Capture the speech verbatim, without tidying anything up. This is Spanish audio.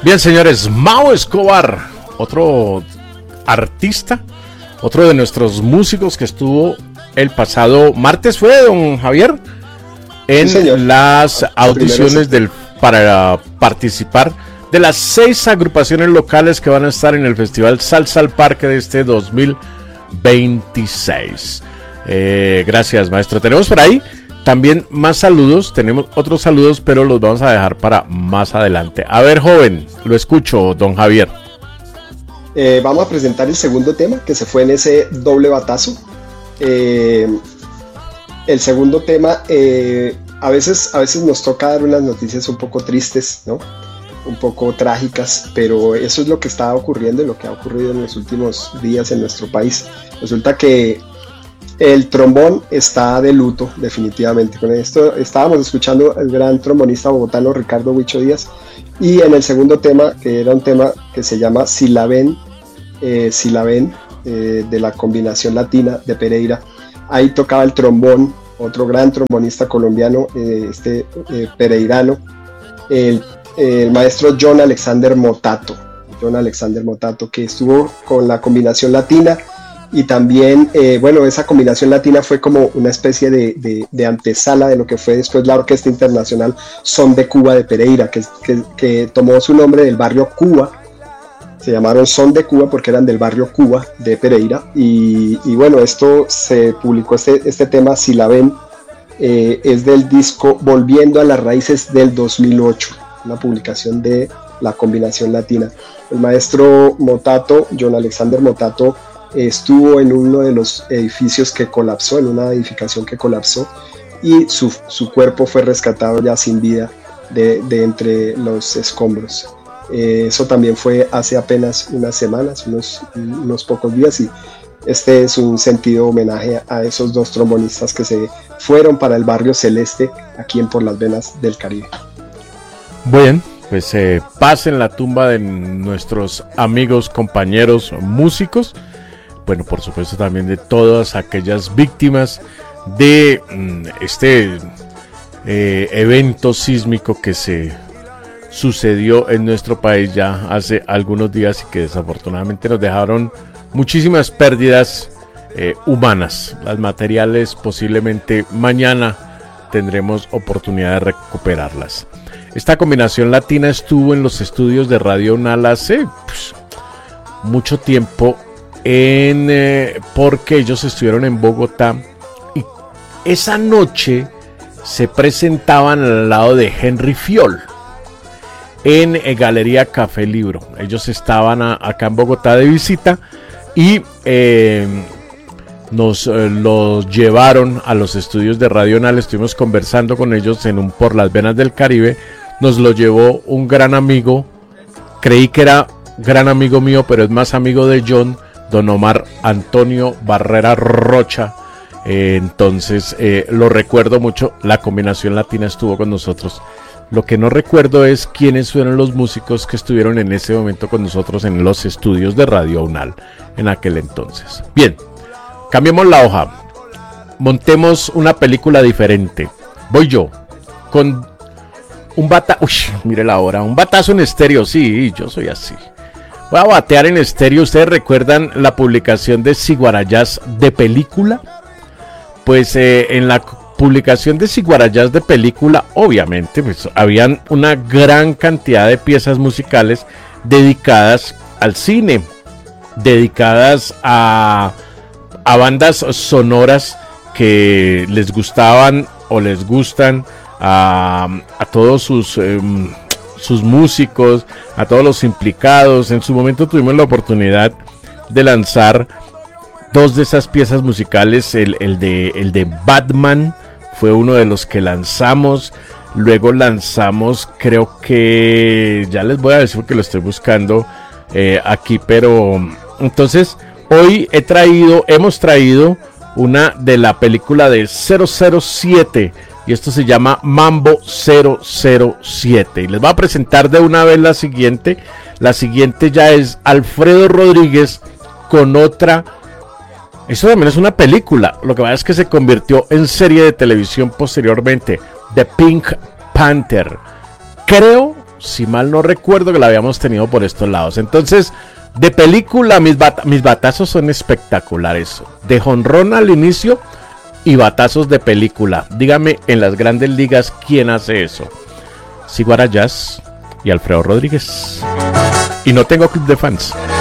Bien, señores, Mao Escobar, otro artista, otro de nuestros músicos que estuvo el pasado martes, ¿fue, don Javier? En sí, las audiciones del, para participar de las seis agrupaciones locales que van a estar en el Festival Salsa al Parque de este dos mil veintiséis. Eh, gracias, maestro. Tenemos por ahí también más saludos, tenemos otros saludos, pero los vamos a dejar para más adelante. A ver, joven, lo escucho, don Javier. Eh, vamos a presentar el segundo tema que se fue en ese doble batazo. Eh, el segundo tema, eh, a veces, a veces nos toca dar unas noticias un poco tristes, ¿no? Un poco trágicas, pero eso es lo que está ocurriendo y lo que ha ocurrido en los últimos días en nuestro país. Resulta que el trombón está de luto, definitivamente. Con esto estábamos escuchando al gran trombonista bogotano Ricardo Huicho Díaz, y en el segundo tema, que era un tema que se llama Si la ven, eh, Si la ven, eh, de la combinación latina de Pereira, ahí tocaba el trombón, otro gran trombonista colombiano, eh, este eh, pereirano, el, el maestro John Alexander Motato, John Alexander Motato, que estuvo con la combinación latina. Y también, eh, bueno, esa combinación latina fue como una especie de, de, de antesala de lo que fue después la Orquesta Internacional Son de Cuba de Pereira, que, que, que tomó su nombre del barrio Cuba. Se llamaron Son de Cuba porque eran del barrio Cuba de Pereira. Y, y bueno, esto se publicó, este, este tema, Si la ven, eh, es del disco Volviendo a las Raíces del dos mil ocho, una publicación de la combinación latina. El maestro Motato, John Alexander Motato, estuvo en uno de los edificios que colapsó, en una edificación que colapsó, y su, su cuerpo fue rescatado ya sin vida de, de entre los escombros. Eh, eso también fue hace apenas unas semanas, unos, unos pocos días, y este es un sentido homenaje a esos dos trombonistas que se fueron para el barrio Celeste, aquí en Por las Venas del Caribe. Bien, pues eh, paz en la tumba de nuestros amigos, compañeros, músicos. Bueno, por supuesto también de todas aquellas víctimas de mm, este eh, evento sísmico que se sucedió en nuestro país ya hace algunos días y que desafortunadamente nos dejaron muchísimas pérdidas eh, humanas. Las materiales posiblemente mañana tendremos oportunidad de recuperarlas. Esta combinación latina estuvo en los estudios de Radio UNAL hace pues, mucho tiempo. En, eh, porque ellos estuvieron en Bogotá y esa noche se presentaban al lado de Henry Fiol en eh, Galería Café Libro. Ellos estaban a, acá en Bogotá de visita y eh, nos eh, los llevaron a los estudios de Radio UNAL. Estuvimos conversando con ellos en un Por las Venas del Caribe. Nos lo llevó un gran amigo, creí que era gran amigo mío, pero es más amigo de John, don Omar Antonio Barrera Rocha. Eh, entonces eh, lo recuerdo mucho. La combinación latina estuvo con nosotros. Lo que no recuerdo es quiénes fueron los músicos que estuvieron en ese momento con nosotros en los estudios de Radio UNAL en aquel entonces. Bien, cambiemos la hoja, montemos una película diferente. Voy yo con un bata, uy, mire la hora, un batazo en estéreo. Sí, yo soy así. Voy a batear en estéreo. ¿Ustedes recuerdan la publicación de Ciguarayás de película? Pues eh, en la publicación de Ciguarayás de película, obviamente, pues habían una gran cantidad de piezas musicales dedicadas al cine, dedicadas a, a bandas sonoras que les gustaban o les gustan a, a todos sus... Eh, sus músicos, a todos los implicados. En su momento tuvimos la oportunidad de lanzar dos de esas piezas musicales. El, el, de, el de Batman fue uno de los que lanzamos. Luego lanzamos, creo que ya les voy a decir porque lo estoy buscando eh, aquí, pero entonces hoy he traído, hemos traído una de la película de cero cero siete. Y esto se llama Mambo cero cero siete. Y les voy a presentar de una vez la siguiente. La siguiente ya es Alfredo Rodríguez con otra. Esto también es una película. Lo que pasa es que se convirtió en serie de televisión posteriormente. The Pink Panther. Creo, si mal no recuerdo que la habíamos tenido por estos lados. Entonces, de película, mis, bat mis batazos son espectaculares. De jonrón al inicio y batazos de película. Dígame, en las grandes ligas, ¿quién hace eso? Ciguara Jazz y Alfredo Rodríguez. Y no tengo club de fans.